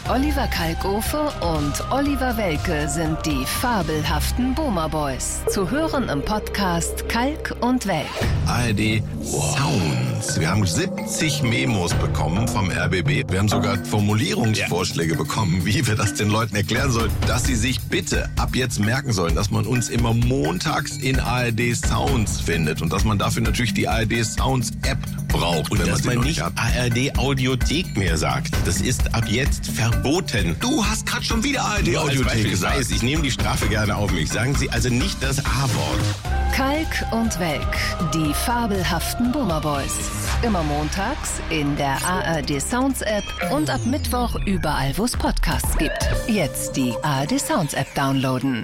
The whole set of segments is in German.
Oliver Kalkofe und Oliver Welke sind die fabelhaften Boomer Boys. Zu hören im Podcast Kalk und Welk. ARD Sounds. Wir haben 70 Memos bekommen vom RBB. Wir haben sogar Formulierungsvorschläge bekommen, wie wir das den Leuten erklären sollen, dass sie sich bitte ab jetzt merken sollen, dass man uns immer montags in ARD Sounds findet und dass man dafür natürlich die ARD Sounds App braucht. Und wenn dass man man nicht ARD Audiothek mehr sagt. Das ist ab jetzt verboten. Du hast gerade schon wieder ARD Audiothek gesagt. Ich nehme die Strafe gerne auf mich. Sagen Sie also nicht das A-Wort. Kalk und Welk, die fabelhaften Boomer Boys. Immer montags in der ARD Sounds App und ab Mittwoch überall, wo es Podcasts gibt. Jetzt die ARD Sounds App downloaden.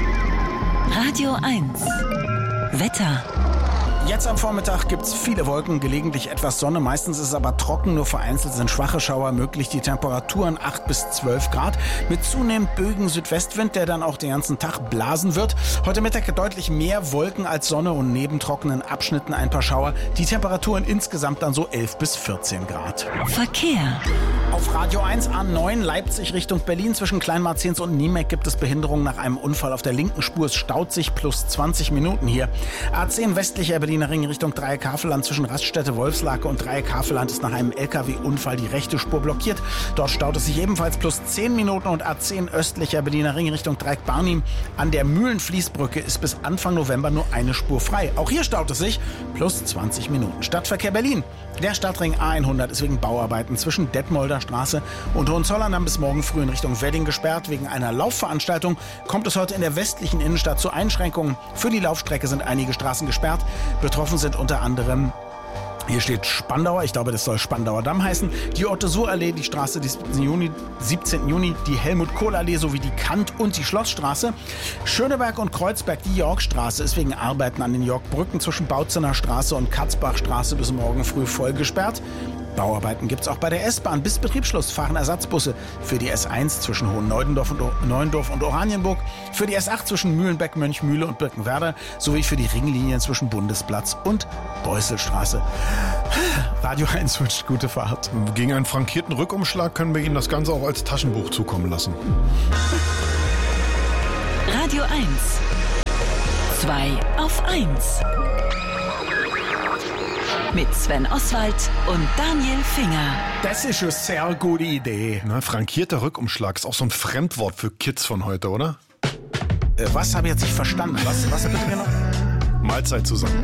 Radio 1. Wetter. Jetzt am Vormittag gibt's viele Wolken, gelegentlich etwas Sonne. Meistens ist es aber trocken, nur vereinzelt sind schwache Schauer möglich. Die Temperaturen 8 bis 12 Grad mit zunehmend böigen Südwestwind, der dann auch den ganzen Tag blasen wird. Heute Mittag deutlich mehr Wolken als Sonne und neben trockenen Abschnitten ein paar Schauer. Die Temperaturen insgesamt dann so 11 bis 14 Grad. Verkehr. Auf Radio 1 A9 Leipzig Richtung Berlin zwischen Kleinmarzens und Niemek gibt es Behinderungen nach einem Unfall auf der linken Spur. Es staut sich plus 20 Minuten hier. A10 westlicher Berliner Ring Richtung Dreieck-Havelland zwischen Raststätte Wolfslake und Dreieck-Havelland ist nach einem LKW-Unfall die rechte Spur blockiert. Dort staut es sich ebenfalls plus 10 Minuten und A10 östlicher Berliner Ring Richtung Dreieck-Barnim an der Mühlenfließbrücke ist bis Anfang November nur eine Spur frei. Auch hier staut es sich plus 20 Minuten. Stadtverkehr Berlin. Der Stadtring A100 ist wegen Bauarbeiten zwischen Detmolder Straße und Hohenzollern dann bis morgen früh in Richtung Wedding gesperrt. Wegen einer Laufveranstaltung kommt es heute in der westlichen Innenstadt zu Einschränkungen. Für die Laufstrecke sind einige Straßen gesperrt. Betroffen sind unter anderem, hier steht Spandauer, ich glaube, das soll Spandauer Damm heißen, die Otto-Suhr-Allee, die Straße des 17. Juni, die Helmut-Kohl-Allee sowie die Kant- und die Schlossstraße. Schöneberg und Kreuzberg, die Yorkstraße ist wegen Arbeiten an den Yorkbrücken zwischen Bautzener Straße und Katzbachstraße bis morgen früh voll gesperrt. Bauarbeiten gibt's auch bei der S-Bahn. Bis Betriebsschluss fahren Ersatzbusse für die S1 zwischen Hohen-Neuendorf und Oranienburg, für die S8 zwischen Mühlenbeck, Mönchmühle und Birkenwerder sowie für die Ringlinien zwischen Bundesplatz und Beusselstraße. Radio 1 wünscht gute Fahrt. Gegen einen frankierten Rückumschlag können wir Ihnen das Ganze auch als Taschenbuch zukommen lassen. Radio 1. 2 auf 1. Mit Sven Oswald und Daniel Finger. Das ist eine sehr gute Idee. Na, frankierter Rückumschlag ist auch so ein Fremdwort für Kids von heute, oder? Was habe ich jetzt nicht verstanden? Was bitte genau? Mahlzeit zusammen.